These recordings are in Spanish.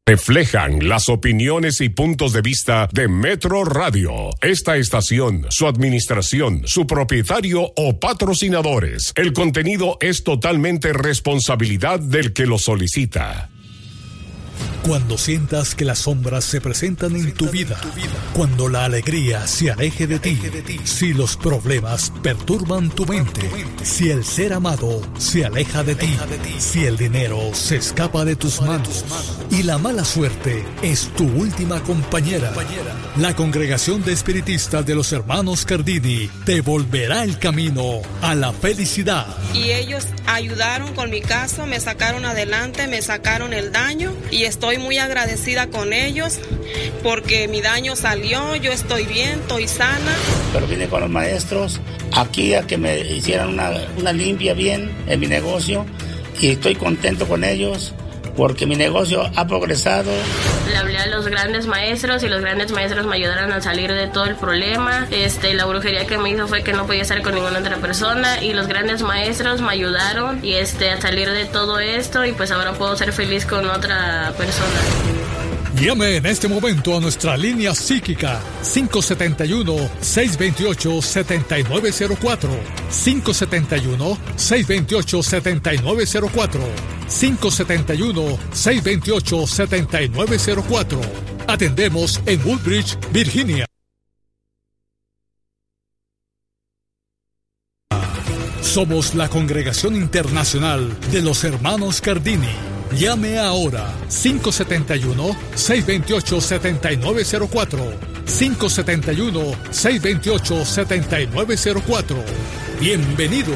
Reflejan las opiniones y puntos de vista de Metro Radio. Esta estación, su administración, su propietario o patrocinadores. El contenido es totalmente responsabilidad del que lo solicita. Cuando sientas que las sombras se presentan en tu vida, cuando la alegría se aleje de ti, si los problemas perturban tu mente, si el ser amado se aleja de ti, si el dinero se escapa de tus manos y la mala suerte es tu última compañera, la Congregación de Espiritistas de los Hermanos Cardini te volverá el camino a la felicidad. Y ellos ayudaron con mi caso, me sacaron adelante, me sacaron el daño y estoy muy agradecida con ellos porque mi daño salió, yo estoy bien, estoy sana. Pero vine con los maestros aquí a que me hicieran una limpia bien en mi negocio y estoy contento con ellos porque mi negocio ha progresado. Le hablé a los grandes maestros y los grandes maestros me ayudaron a salir de todo el problema. La brujería que me hizo fue que no podía estar con ninguna otra persona y los grandes maestros me ayudaron y a salir de todo esto y pues ahora puedo ser feliz con otra persona. Llame en este momento a nuestra línea psíquica 571-628-7904 571-628-7904 571-628-7904. Atendemos en Woodbridge, Virginia. Somos la Congregación Internacional de los Hermanos Cardini. Llame ahora 571-628-7904 571-628-7904. Bienvenidos.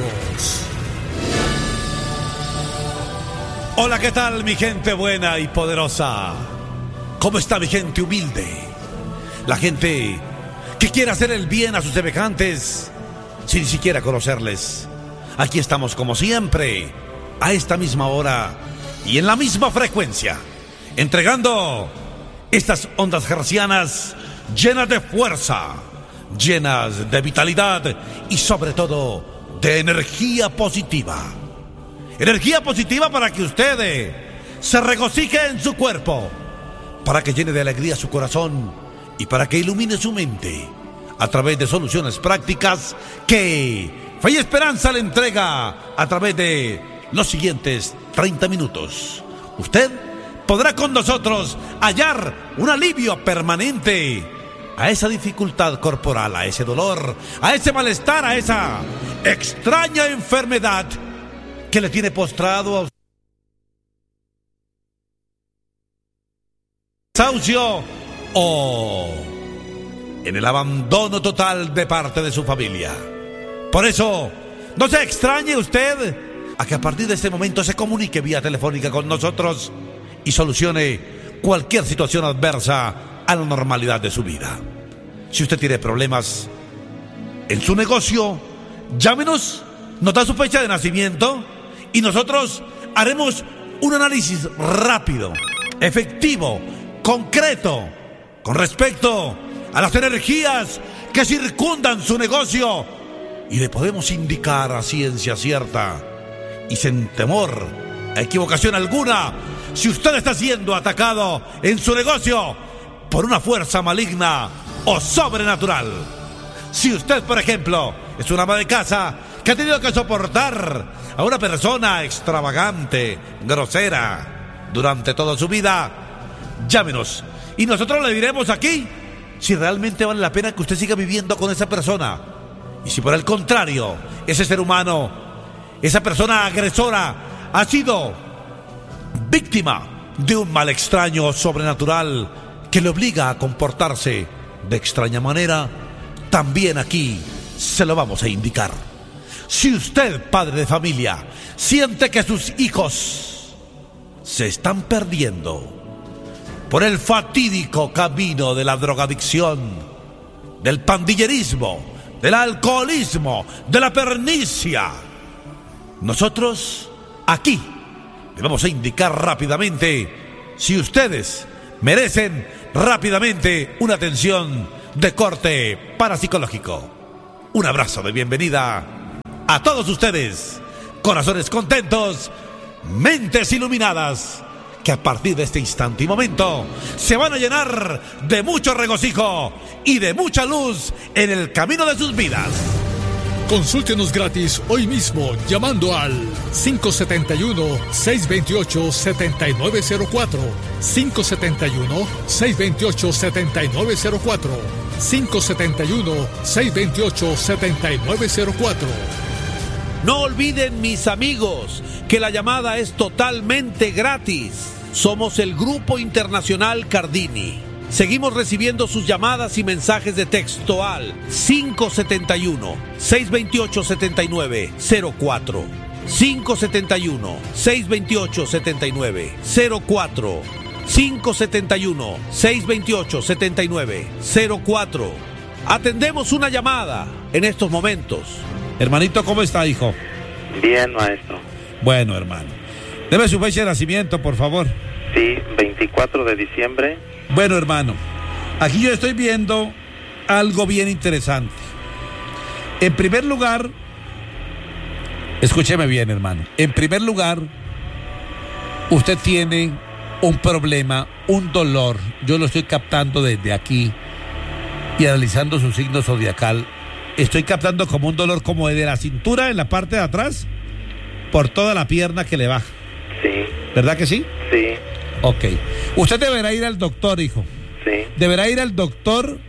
Hola, ¿qué tal mi gente buena y poderosa? ¿Cómo está mi gente humilde? La gente que quiere hacer el bien a sus semejantes sin ni siquiera conocerles. Aquí estamos como siempre, a esta misma hora y en la misma frecuencia, entregando estas ondas hertzianas llenas de fuerza, llenas de vitalidad y sobre todo de energía positiva. Energía positiva para que usted se regocije en su cuerpo, para que llene de alegría su corazón y para que ilumine su mente a través de soluciones prácticas que Fe y Esperanza le entrega a través de los siguientes 30 minutos. Usted podrá con nosotros hallar un alivio permanente a esa dificultad corporal, a ese dolor, a ese malestar, a esa extraña enfermedad que le tiene postrado a desahucio o en el abandono total de parte de su familia. Por eso, no se extrañe usted a que a partir de este momento se comunique vía telefónica con nosotros y solucione cualquier situación adversa a la normalidad de su vida. Si usted tiene problemas en su negocio, llámenos, nos da su fecha de nacimiento y nosotros haremos un análisis rápido, efectivo, concreto, con respecto a las energías que circundan su negocio y le podemos indicar a ciencia cierta y sin temor a equivocación alguna si usted está siendo atacado en su negocio por una fuerza maligna o sobrenatural. Si usted, por ejemplo, es una ama de casa que ha tenido que soportar a una persona extravagante, grosera, durante toda su vida, llámenos y nosotros le diremos aquí si realmente vale la pena que usted siga viviendo con esa persona. Y si por el contrario, ese ser humano, esa persona agresora, ha sido víctima de un mal extraño sobrenatural que le obliga a comportarse de extraña manera, también aquí se lo vamos a indicar. Si usted, padre de familia, siente que sus hijos se están perdiendo por el fatídico camino de la drogadicción, del pandillerismo, del alcoholismo, de la pernicia, nosotros aquí le vamos a indicar rápidamente si ustedes merecen rápidamente una atención de corte parapsicológico. Un abrazo de bienvenida a todos ustedes, corazones contentos, mentes iluminadas, que a partir de este instante y momento se van a llenar de mucho regocijo y de mucha luz en el camino de sus vidas. Consúltenos gratis hoy mismo llamando al 571-628-7904, 571-628-7904, 571-628-7904. No olviden, mis amigos, que la llamada es totalmente gratis. Somos el Grupo Internacional Cardini. Seguimos recibiendo sus llamadas y mensajes de texto al 571-628-7904. 571-628-7904. 571-628-7904. Atendemos una llamada en estos momentos. Hermanito, ¿cómo está, hijo? Bien, maestro. Bueno, hermano. Deme su fecha de nacimiento, por favor. Sí, 24 de diciembre. Bueno, hermano, aquí yo estoy viendo algo bien interesante. En primer lugar, escúcheme bien, hermano. En primer lugar, usted tiene un problema, un dolor. Yo lo estoy captando desde aquí y analizando su signo zodiacal. Estoy captando como un dolor como de la cintura en la parte de atrás por toda la pierna que le baja. Sí. ¿Verdad que sí? Sí. Ok. Usted deberá ir al doctor, hijo. Sí. Deberá ir al doctor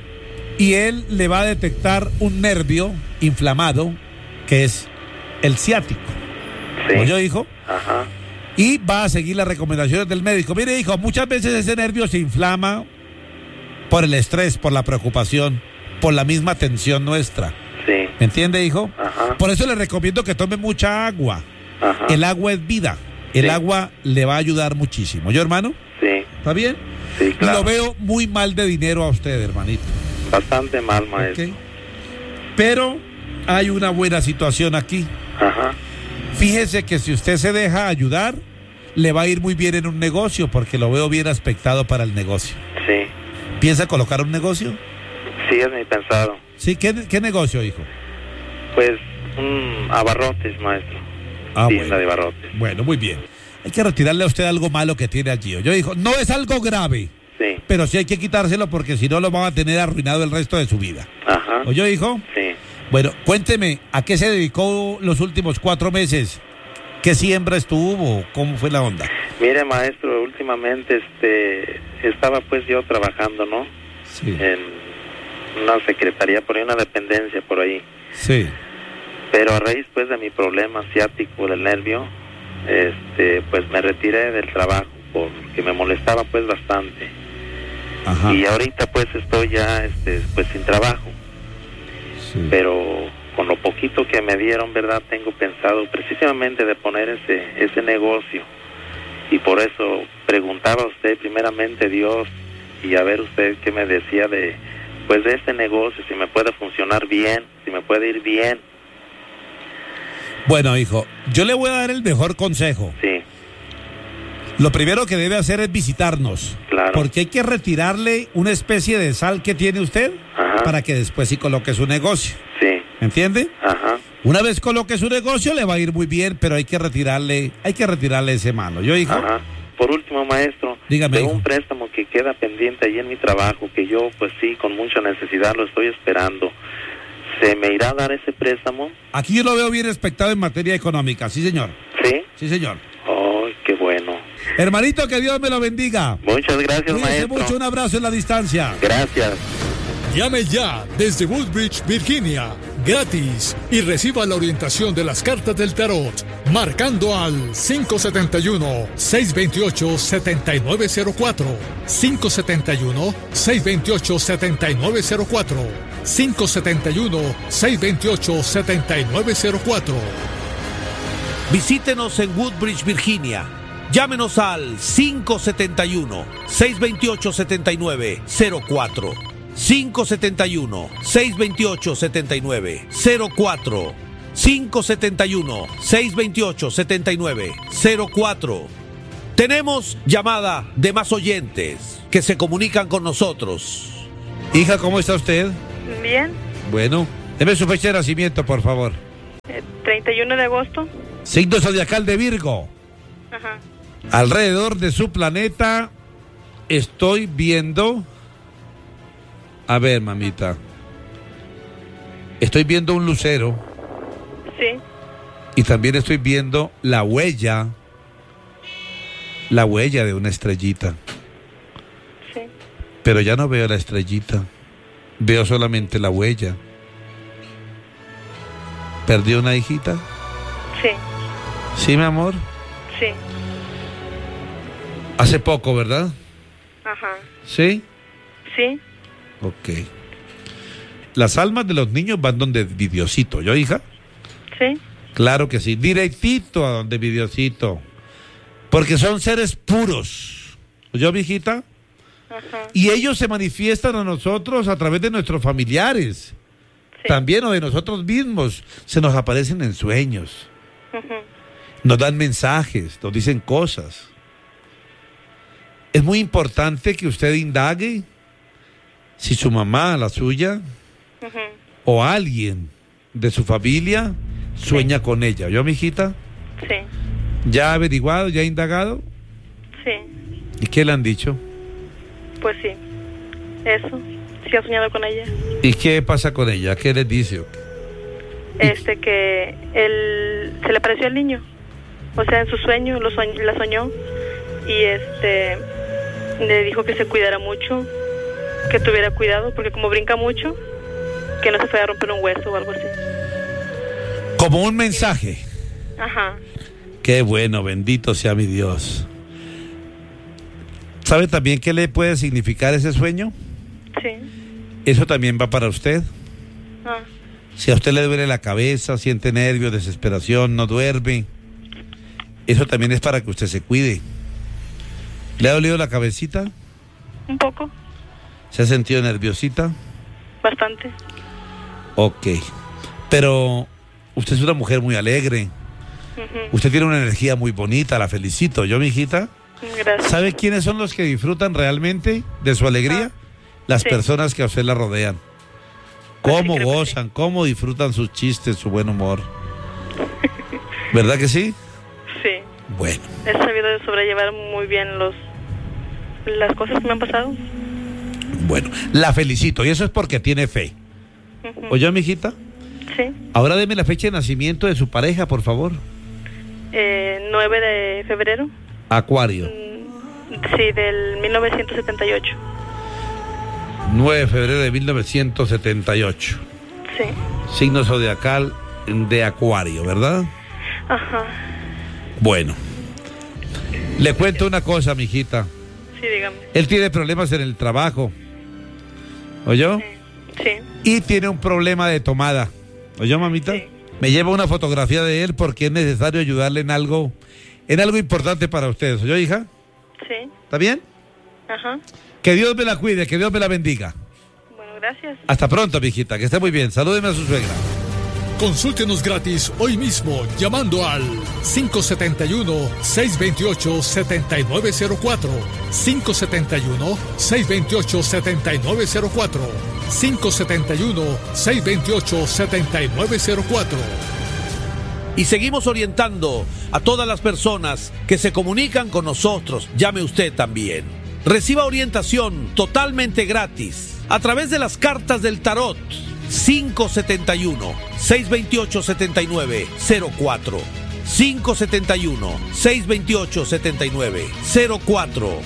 y él le va a detectar un nervio inflamado que es el ciático. Sí. ¿Oyó, hijo? Ajá. Y va a seguir las recomendaciones del médico. Mire, hijo, muchas veces ese nervio se inflama por el estrés, por la preocupación, por la misma tensión nuestra. Sí. ¿Me entiende, hijo? Ajá. Por eso le recomiendo que tome mucha agua. Ajá. El agua es vida. El Sí. agua le va a ayudar muchísimo. ¿Yo, hermano? Sí. ¿Está bien? Sí, claro. Lo veo muy mal de dinero a usted, hermanito. Bastante mal, maestro. ¿Ok? Pero hay una buena situación aquí. Ajá. Fíjese que si usted se deja ayudar, le va a ir muy bien en un negocio, porque lo veo bien aspectado para el negocio. Sí. ¿Piensa colocar un negocio? Sí, es mi pensado. Sí, ¿qué negocio, hijo? Pues, abarrotes, maestro. Tienda de abarrotes. Bueno, muy bien. Hay que retirarle a usted algo malo que tiene allí. Yo dijo, no es algo grave, Sí. pero sí hay que quitárselo porque si no lo va a tener arruinado el resto de su vida. Ajá. ¿Oyó, hijo? Sí. Bueno, cuénteme, ¿a qué se dedicó los últimos 4 meses? ¿Qué siembra estuvo? ¿Cómo fue la onda? Mire, maestro, últimamente estaba pues yo trabajando, ¿no? Sí. En una secretaría, por ahí una dependencia por ahí. Sí. Pero a raíz pues de mi problema ciático del nervio, pues me retiré del trabajo porque me molestaba pues bastante. Ajá. Y ahorita pues estoy ya pues sin trabajo. Sí. Pero con lo poquito que me dieron, ¿verdad? Tengo pensado precisamente de poner ese negocio. Y por eso preguntaba a usted primeramente Dios y a ver usted qué me decía de este negocio, si me puede funcionar bien, si me puede ir bien. Bueno, hijo, yo le voy a dar el mejor consejo. Sí. Lo primero que debe hacer es visitarnos. Claro. Porque hay que retirarle una especie de sal que tiene usted. Ajá. Para que después sí coloque su negocio. Sí. ¿Entiende? Ajá. Una vez coloque su negocio le va a ir muy bien, pero hay que retirarle ese malo. ¿Yo, hijo? Ajá. Por último, maestro, dígame, de hijo. un préstamo que queda pendiente ahí en mi trabajo, que yo pues sí, con mucha necesidad lo estoy esperando. ¿Se me irá a dar ese préstamo? Aquí yo lo veo bien expectado en materia económica, sí, señor. ¿Sí? Sí, señor. ¡Oh, qué bueno! Hermanito, que Dios me lo bendiga. Muchas gracias, Cuídese maestro. mucho, un abrazo en la distancia. Gracias. Llame ya desde Woodbridge, Virginia, gratis, y reciba la orientación de las cartas del tarot, marcando al 571-628-7904, 571-628-7904, 571-628-7904. Visítenos en Woodbridge, Virginia. Llámenos al 571-628-7904. 571-628-7904. 571-628-7904. Tenemos llamada de más oyentes que se comunican con nosotros. Hija, ¿cómo está usted? Bien. Bueno, deme su fecha de nacimiento, por favor. 31 de agosto. Signo zodiacal de Virgo. Ajá. Alrededor de su planeta estoy viendo... A ver, mamita. Estoy viendo un lucero. Sí. Y también estoy viendo la huella de una estrellita. Sí. Pero ya no veo la estrellita. Veo solamente la huella. ¿Perdió una hijita? Sí. ¿Sí, mi amor? Sí. Hace poco, ¿verdad? Ajá. ¿Sí? Sí. Ok. Las almas de los niños van donde mi Diosito, ¿yo, hija? Sí. Claro que sí, directito a donde mi Diosito. Porque son seres puros. ¿Yo, mi hijita? Ajá. Y ellos se manifiestan a nosotros a través de nuestros familiares. Sí. También o de nosotros mismos. Se nos aparecen en sueños. Ujú. Nos dan mensajes, nos dicen cosas. Es muy importante que usted indague si su mamá, la suya, Ujú. o alguien de su familia sueña con ella. ¿Yo, mi hijita? Sí. ¿Ya ha averiguado, ya ha indagado? Sí. ¿Y qué le han dicho? Pues sí. Eso. Sí ha soñado con ella. ¿Y qué pasa con ella? ¿Qué les dice? Que él se le apareció el niño. O sea, en su sueño la soñó y le dijo que se cuidara mucho, que tuviera cuidado, porque como brinca mucho, que no se fuera a romper un hueso o algo así. Como un mensaje. Ajá. Qué bueno, bendito sea mi Dios. ¿Sabe también qué le puede significar ese sueño? Sí. Eso también va para usted. Ah. Si a usted le duele la cabeza, siente nervios, desesperación, no duerme, eso también es para que usted se cuide. ¿Le ha dolido la cabecita? Un poco. ¿Se ha sentido nerviosita? Bastante. Ok. Pero usted es una mujer muy alegre. Ujú. Usted tiene una energía muy bonita, la felicito. ¿Yo, mi hijita? Gracias. ¿Sabe quiénes son los que disfrutan realmente de su alegría? Las sí. personas que a usted la rodean. Pues Cómo sí, creo que gozan, cómo disfrutan sus chistes, su buen humor. ¿Verdad que sí? Sí. Bueno. He sabido sobrellevar muy bien las cosas que me han pasado. Bueno, la felicito y eso es porque tiene fe. Ujú. ¿Oye, mi hijita? Sí. Ahora deme la fecha de nacimiento de su pareja, por favor. 9 de febrero. Acuario. Sí, del 1978. 9 de febrero de 1978. Sí. Signo zodiacal de Acuario, ¿verdad? Ajá. Bueno. Le cuento una cosa, mi hijita. Sí, dígame. Él tiene problemas en el trabajo. ¿Oyó? Sí. Y tiene un problema de tomada. ¿Oyó, mamita? Sí. Me lleva una fotografía de él porque es necesario ayudarle en algo importante para ustedes. ¿Oyó, hija? Sí. ¿Está bien? Ajá. Que Dios me la cuide, que Dios me la bendiga. Bueno, gracias. Hasta pronto, mijita, que esté muy bien. Salúdeme a su suegra. Consúltenos gratis hoy mismo llamando al 571-628-7904. 571-628-7904. 571-628-7904. Y seguimos orientando a todas las personas que se comunican con nosotros. Llame usted también. Reciba orientación totalmente gratis a través de las cartas del tarot. 571-628-7904. 571-628-7904.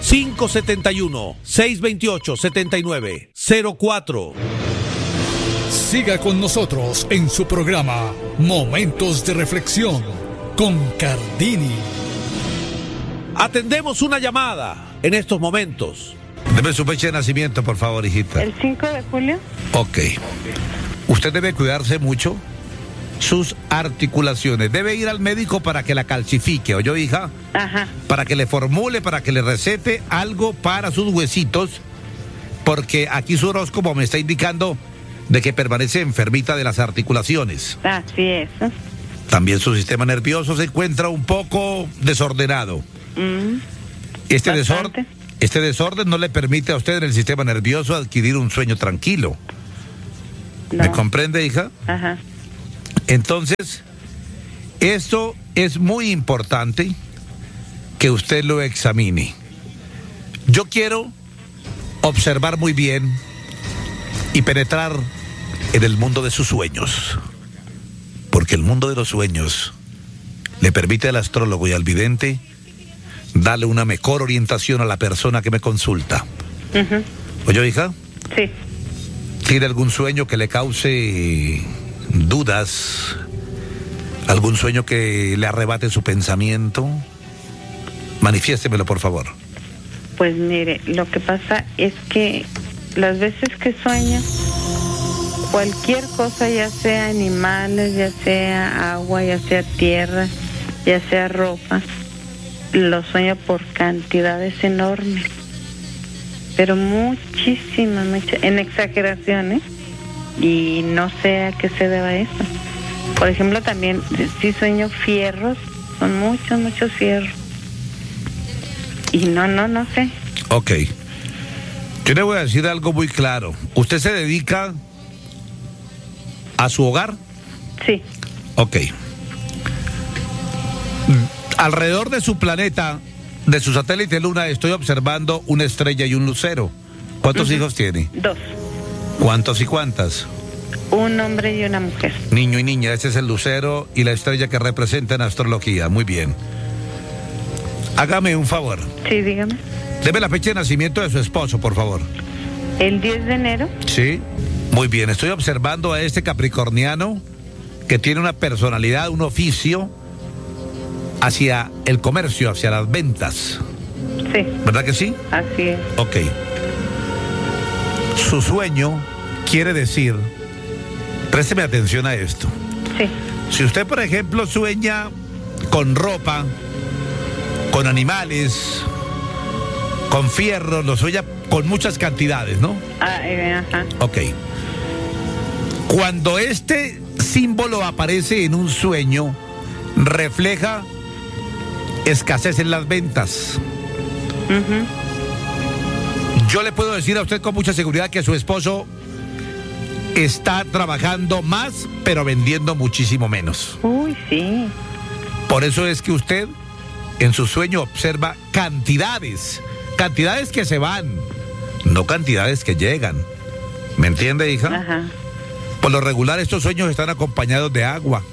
571-628-7904. Siga con nosotros en su programa Momentos de Reflexión con Cardini. Atendemos una llamada en estos momentos. Deme su fecha de nacimiento, por favor, hijita. El 5 de julio. Ok. Usted debe cuidarse mucho sus articulaciones. Debe ir al médico para que la calcifique, ¿oyó, hija? Ajá. Para que le formule, para que le recete algo para sus huesitos, porque aquí su horóscopo me está indicando de que permanece enfermita de las articulaciones. Así es. También su sistema nervioso se encuentra un poco desordenado. Este desorden no le permite a usted en el sistema nervioso adquirir un sueño tranquilo. No. ¿Me comprende, hija? Ajá. Entonces, esto es muy importante que usted lo examine. Yo quiero observar muy bien y penetrar en el mundo de sus sueños, porque el mundo de los sueños le permite al astrólogo y al vidente darle una mejor orientación a la persona que me consulta. ¿Oye, hija? Sí. ¿Tiene algún sueño que le cause dudas? ¿Algún sueño que le arrebate su pensamiento? Manifiéstemelo, por favor. Pues mire, lo que pasa es que las veces que sueño, cualquier cosa, ya sea animales, ya sea agua, ya sea tierra, ya sea ropa, lo sueño por cantidades enormes, pero muchísimas, en exageraciones, y no sé a qué se deba eso. Por ejemplo, también sí sueño fierros, son muchos fierros, y no sé. Ok, yo le voy a decir algo muy claro. ¿Usted se dedica a su hogar? Sí. Ok. Alrededor de su planeta, de su satélite Luna, estoy observando una estrella y un lucero. ¿Cuántos hijos tiene? 2. ¿Cuántos y cuántas? Un hombre y una mujer. Niño y niña, ese es el lucero y la estrella que representa en astrología. Muy bien. Hágame un favor. Sí, dígame. Deme la fecha de nacimiento de su esposo, por favor. El 10 de enero. Sí. Muy bien, estoy observando a este capricorniano que tiene una personalidad, un oficio hacia el comercio, hacia las ventas. Sí. ¿Verdad que sí? Así es. Ok. Su sueño quiere decir, présteme atención a esto. Sí. Si usted, por ejemplo, sueña con ropa, con animales, con fierro, lo sueña con muchas cantidades, ¿no? Ajá. Ok. Cuando este símbolo aparece en un sueño, refleja escasez en las ventas. Yo le puedo decir a usted con mucha seguridad que su esposo está trabajando más, pero vendiendo muchísimo menos. Uy, sí. Por eso es que usted en su sueño observa cantidades que se van, no cantidades que llegan. ¿Me entiende, hija? Ajá. Por lo regular estos sueños están acompañados de agua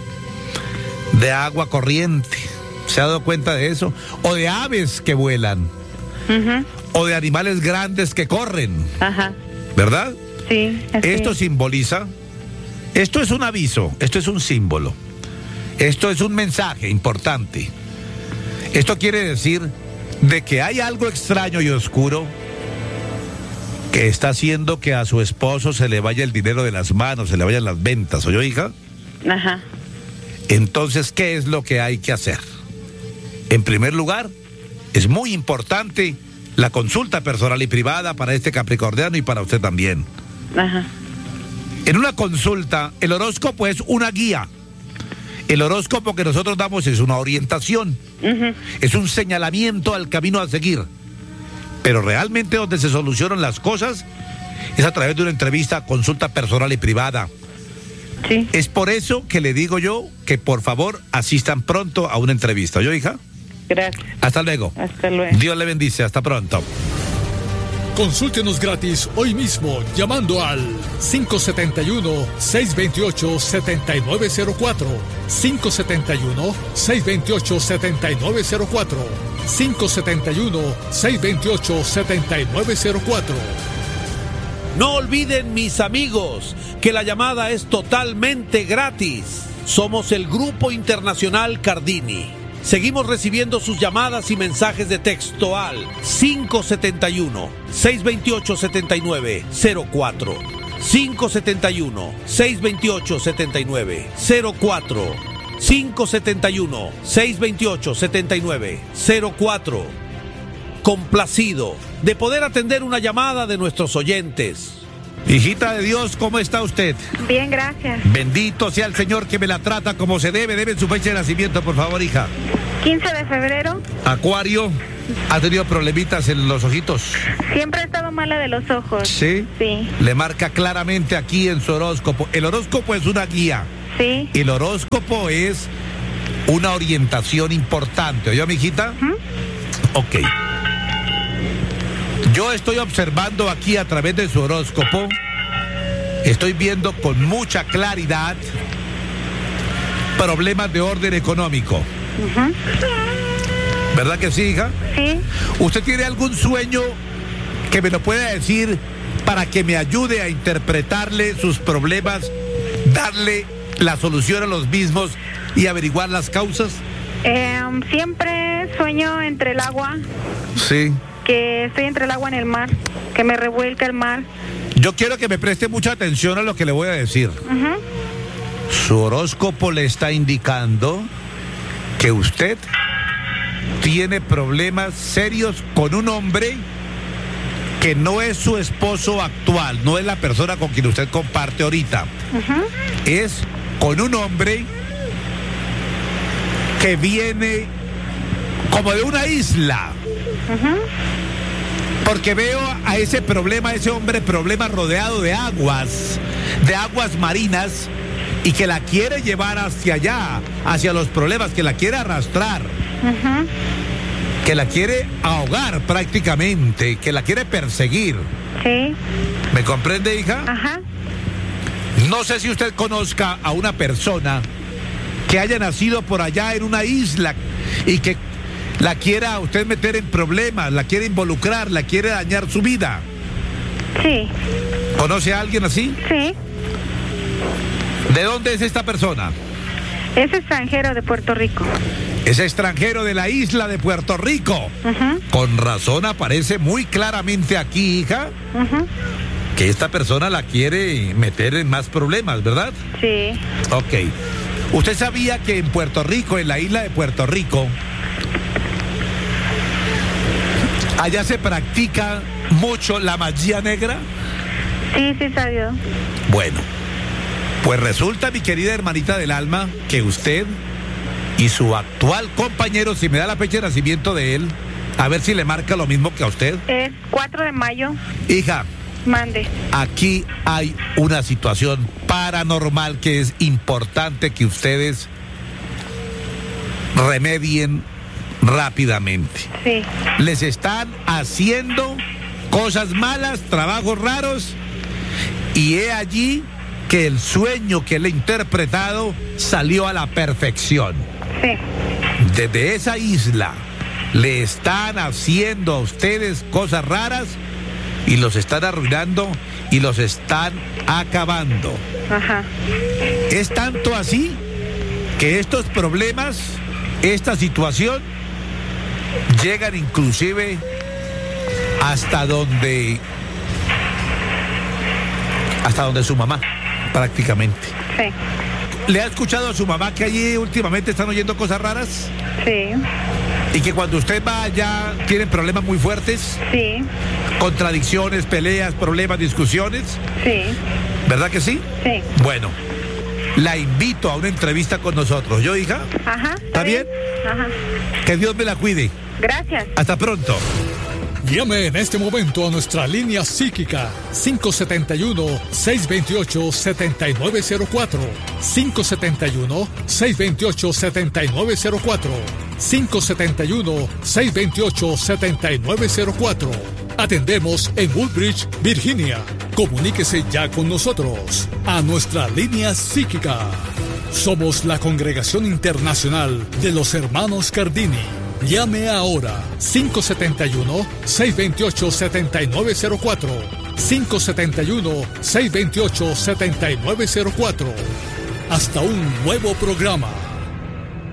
corriente. ¿Se ha dado cuenta de eso? O de aves que vuelan. O de animales grandes que corren. Ajá. ¿Verdad? Sí. Esto simboliza, esto es un aviso, esto es un símbolo, esto es un mensaje importante. Esto quiere decir de que hay algo extraño y oscuro que está haciendo que a su esposo se le vaya el dinero de las manos, se le vayan las ventas. ¿Oyó, hija? Ajá. Entonces, ¿qué es lo que hay que hacer? En primer lugar, es muy importante la consulta personal y privada para este capricorniano y para usted también. Ajá. En una consulta, el horóscopo es una guía. El horóscopo que nosotros damos es una orientación. Es un señalamiento al camino a seguir. Pero realmente donde se solucionan las cosas es a través de una entrevista, consulta personal y privada. Sí. Es por eso que le digo yo que por favor asistan pronto a una entrevista. ¿Yo, hija? Gracias. Hasta luego. Hasta luego. Dios le bendice. Hasta pronto. Consúltenos gratis hoy mismo llamando al 571-628-7904. 571-628-7904. 571-628-7904. No olviden, mis amigos, que la llamada es totalmente gratis. Somos el Grupo Internacional Cardini. Seguimos recibiendo sus llamadas y mensajes de texto al 571-628-7904. 571-628-7904. 571-628-7904. Complacido de poder atender una llamada de nuestros oyentes. Hijita de Dios, ¿cómo está usted? Bien, gracias. Bendito sea el Señor que me la trata como se debe. Debe su fecha de nacimiento, por favor, hija. 15 de febrero. Acuario, ¿ha tenido problemitas en los ojitos? Siempre he estado mala de los ojos. ¿Sí? Sí. Le marca claramente aquí en su horóscopo. El horóscopo es una guía. Sí. El horóscopo es una orientación importante. ¿Oyó, mijita? Ok. Yo estoy observando aquí a través de su horóscopo, estoy viendo con mucha claridad problemas de orden económico. ¿Verdad que sí, hija? Sí. ¿Usted tiene algún sueño que me lo pueda decir para que me ayude a interpretarle sus problemas, darle la solución a los mismos y averiguar las causas? Siempre sueño entre el agua, Sí. que estoy entre el agua en el mar, que me revuelca el mar. Yo quiero que me preste mucha atención a lo que le voy a decir. Su horóscopo le está indicando que usted tiene problemas serios con un hombre que no es su esposo actual, no es la persona con quien usted comparte ahorita. Es con un hombre que viene como de una isla. Porque veo a ese problema, a ese hombre problema rodeado de aguas marinas, y que la quiere llevar hacia allá, hacia los problemas, que la quiere arrastrar, que la quiere ahogar prácticamente, que la quiere perseguir. Sí. ¿Me comprende, hija? Ajá. No sé si usted conozca a una persona que haya nacido por allá en una isla y que la quiera usted meter en problemas, la quiere involucrar, la quiere dañar su vida. Sí. ¿Conoce a alguien así? Sí. ¿De dónde es esta persona? Es extranjero de Puerto Rico. Es extranjero de la isla de Puerto Rico. Con razón aparece muy claramente aquí, hija, que esta persona la quiere meter en más problemas, ¿verdad? Sí. Ok. ¿Usted sabía que en Puerto Rico, en la isla de Puerto Rico, allá se practica mucho la magia negra? Sí, sí, sabido. Bueno, pues resulta, mi querida hermanita del alma, que usted y su actual compañero, si me da la fecha de nacimiento de él, a ver si le marca lo mismo que a usted. Es 4 de mayo. Hija, Mande. aquí hay una situación paranormal que es importante que ustedes remedien rápidamente. Sí. Les están haciendo cosas malas, trabajos raros, y he allí que el sueño que le he interpretado salió a la perfección. Sí. Desde esa isla le están haciendo a ustedes cosas raras y los están arruinando y los están acabando. Ajá. Es tanto así que estos problemas, esta situación, llegan inclusive hasta donde su mamá, prácticamente. Sí. ¿Le ha escuchado a su mamá que allí últimamente están oyendo cosas raras? Sí. Y que cuando usted va allá tienen problemas muy fuertes, Sí. contradicciones, peleas, problemas, discusiones. Sí. ¿Verdad que sí? Sí. Bueno, la invito a una entrevista con nosotros. ¿Yo, hija? Ajá. ¿Está bien? Ajá. Que Dios me la cuide. Gracias. Hasta pronto. Llame en este momento a nuestra línea psíquica 571-628-7904, 571-628-7904, 571-628-7904. Atendemos en Woodbridge, Virginia. Comuníquese ya con nosotros a nuestra línea psíquica. Somos la Congregación Internacional de los Hermanos Cardini. Llame ahora 571-628-7904, 571-628-7904. Hasta un nuevo programa.